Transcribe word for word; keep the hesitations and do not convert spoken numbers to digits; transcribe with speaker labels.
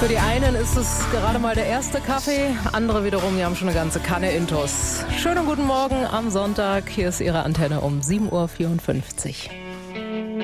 Speaker 1: Für die einen ist es gerade mal der erste Kaffee, andere wiederum, die haben schon eine ganze Kanne Intus. Schönen guten Morgen am Sonntag, hier ist Ihre Antenne um sieben Uhr vierundfünfzig.